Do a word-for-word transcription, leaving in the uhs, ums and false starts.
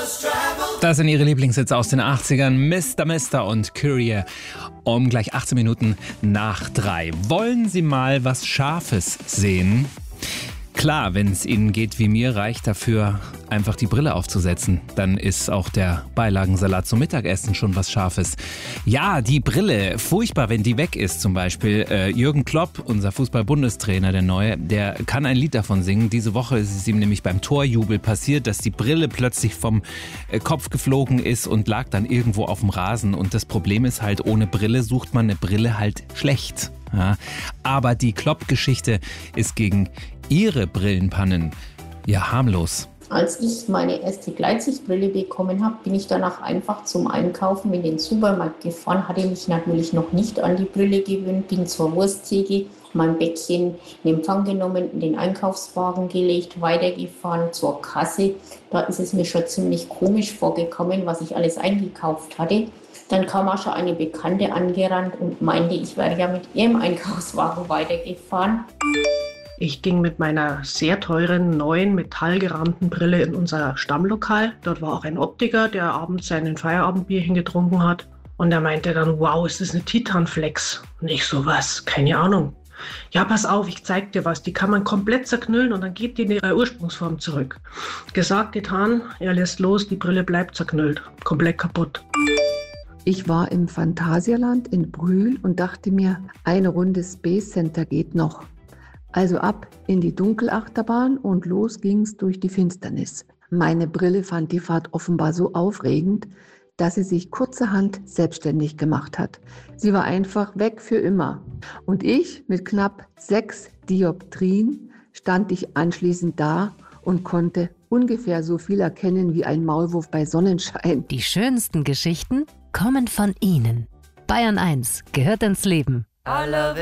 Das sind ihre Lieblingshits aus den achtzigern. Mister Mister und Courier um gleich achtzehn Minuten nach drei. Wollen Sie mal was Scharfes sehen? Klar, wenn es Ihnen geht wie mir, reicht dafür einfach die Brille aufzusetzen. Dann ist auch der Beilagensalat zum Mittagessen schon was Scharfes. Ja, die Brille, furchtbar, wenn die weg ist zum Beispiel. Äh, Jürgen Klopp, unser Fußball-Bundestrainer, der Neue, der kann ein Lied davon singen. Diese Woche ist es ihm nämlich beim Torjubel passiert, dass die Brille plötzlich vom äh, Kopf geflogen ist und lag dann irgendwo auf dem Rasen. Und das Problem ist halt, ohne Brille sucht man eine Brille halt schlecht. Ja, aber die Klopp-Geschichte ist gegen Ihre Brillenpannen ja harmlos. Als ich meine erste Gleitsichtbrille bekommen habe, bin ich danach einfach zum Einkaufen in den Supermarkt gefahren, hatte mich natürlich noch nicht an die Brille gewöhnt, bin zur Wursttheke, mein Päckchen in Empfang genommen, in den Einkaufswagen gelegt, weitergefahren zur Kasse. Da ist es mir schon ziemlich komisch vorgekommen, was ich alles eingekauft hatte. Dann kam auch schon eine Bekannte angerannt und meinte, ich wäre ja mit ihrem Einkaufswagen weitergefahren. Ich ging mit meiner sehr teuren, neuen, metallgerahmten Brille in unser Stammlokal. Dort war auch ein Optiker, der abends seinen Feierabendbierchen getrunken hat. Und er meinte dann, wow, ist das eine Titanflex? Und ich so, was? Keine Ahnung. Ja, pass auf, ich zeig dir was. Die kann man komplett zerknüllen und dann geht die in ihre Ursprungsform zurück. Gesagt, getan, er lässt los, die Brille bleibt zerknüllt. Komplett kaputt. Ich war im Phantasialand in Brühl und dachte mir, eine Runde Space Center geht noch. Also ab in die Dunkelachterbahn und los ging's durch die Finsternis. Meine Brille fand die Fahrt offenbar so aufregend, dass sie sich kurzerhand selbstständig gemacht hat. Sie war einfach weg für immer. Und ich mit knapp sechs Dioptrien stand ich anschließend da und konnte ungefähr so viel erkennen wie ein Maulwurf bei Sonnenschein. Die schönsten Geschichten kommen von Ihnen. Bayern eins gehört ins Leben.